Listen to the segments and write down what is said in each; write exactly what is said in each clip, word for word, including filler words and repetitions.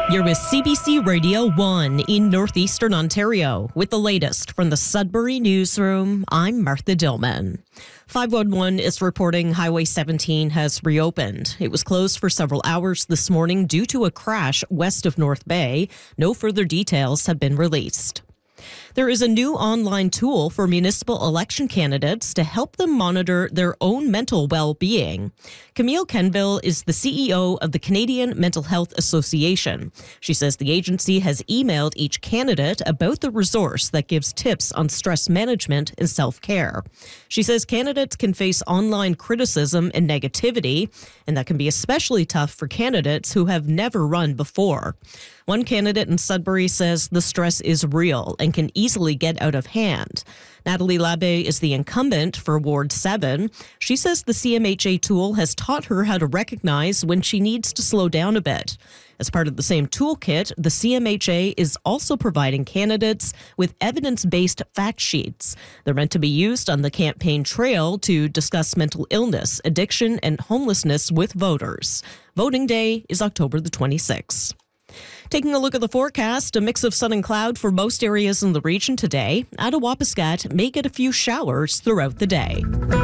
You're with C B C Radio one in northeastern Ontario. With the latest from the Sudbury Newsroom, I'm Martha Dillman. five one one is reporting Highway seventeen has reopened. It was closed for several hours this morning due to a crash west of North Bay. No further details have been released. There is a new online tool for municipal election candidates to help them monitor their own mental well-being. Camille Kenville is the C E O of the Canadian Mental Health Association. She says the agency has emailed each candidate about the resource that gives tips on stress management and self-care. She says candidates can face online criticism and negativity, and that can be especially tough for candidates who have never run before. One candidate in Sudbury says the stress is real and can easily get out of hand. Natalie Labbe is the incumbent for Ward seven. She says the C M H A tool has taught her how to recognize when she needs to slow down a bit. As part of the same toolkit, the C M H A is also providing candidates with evidence-based fact sheets. They're meant to be used on the campaign trail to discuss mental illness, addiction, and homelessness with voters. Voting day is October the twenty-sixth. Taking a look at the forecast, a mix of sun and cloud for most areas in the region today. Attawapiskat may get a few showers throughout the day.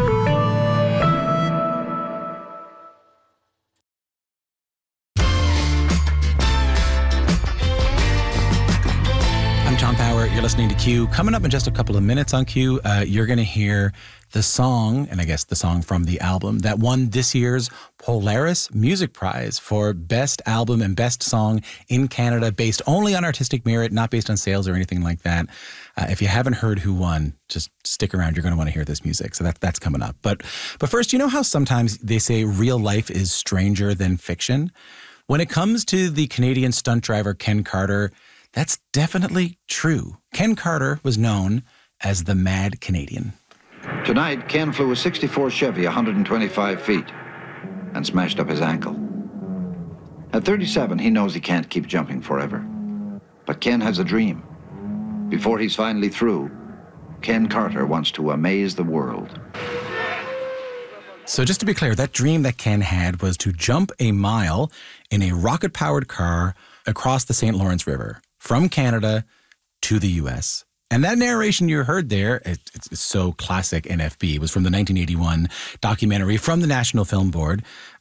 I'm John Power. You're listening to Q. Coming up in just a couple of minutes on Q, uh, you're going to hear the song, and I guess the song from the album, that won this year's Polaris Music Prize for Best Album and Best Song in Canada, based only on artistic merit, not based on sales or anything like that. Uh, if you haven't heard who won, just stick around. You're going to want to hear this music. So that, that's coming up. But, but first, you know how sometimes they say real life is stranger than fiction? When it comes to the Canadian stunt driver Ken Carter, that's definitely true. Ken Carter was known as the Mad Canadian. Tonight, Ken flew a sixty-four Chevy one hundred twenty-five feet and smashed up his ankle. At thirty-seven, he knows he can't keep jumping forever. But Ken has a dream. Before he's finally through, Ken Carter wants to amaze the world. So just to be clear, that dream that Ken had was to jump a mile in a rocket-powered car across the Saint Lawrence River from Canada to the U S And that narration you heard there, it, it's, it's so classic N F B. It was from the nineteen eighty-one documentary from the National Film Board.